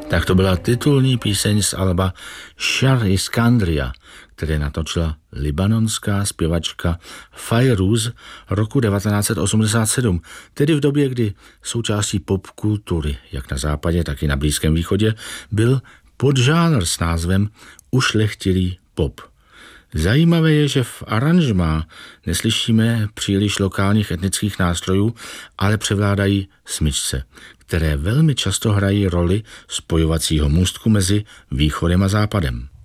Tak to byla titulní píseň z alba Shar Iskandria, které natočila libanonská zpěvačka Fairuz roku 1987, tedy v době, kdy součástí popkultury, jak na západě, tak i na Blízkém východě, byl podžánr s názvem ušlechtilý pop. Zajímavé je, že v aranžmá neslyšíme příliš lokálních etnických nástrojů, ale převládají smyčce, které velmi často hrají roli spojovacího můstku mezi východem a západem.